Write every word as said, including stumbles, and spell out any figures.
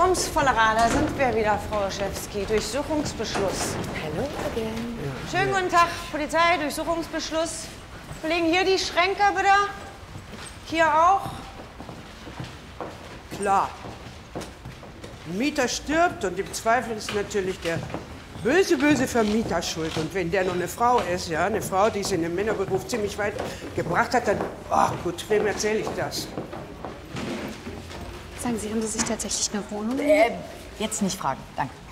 Rumsvollerer, da sind wir wieder, Frau Oschewski. Durchsuchungsbeschluss. Hello again. Ja. Schönen guten Tag, Polizei, Durchsuchungsbeschluss. Kollegen, hier die Schränke, bitte. Hier auch. Klar. Ein Mieter stirbt und im Zweifel ist natürlich der böse, böse Vermieter schuld. Und wenn der noch eine Frau ist, ja, eine Frau, die es in den Männerberuf ziemlich weit gebracht hat, dann, ach gut, wem erzähle ich das? Sagen Sie, haben Sie sich tatsächlich eine Wohnung? Äh, jetzt nicht fragen, danke.